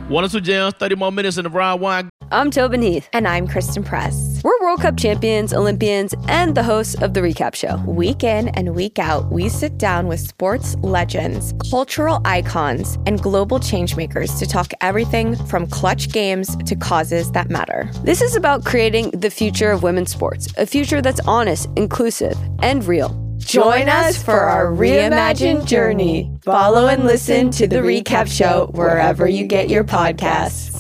Want us to jams, 30 more minutes in the Brown Wine. I'm Tobin Heath. And I'm Kristen Press. We're World Cup champions, Olympians, and the hosts of The Recap Show. Week in and week out, we sit down with sports legends, cultural icons, and global changemakers to talk everything from clutch games to causes that matter. This is about creating the future of women's sports, a future that's honest, inclusive, and real. Join us for our reimagined journey. Follow and listen to The Recap Show wherever you get your podcasts.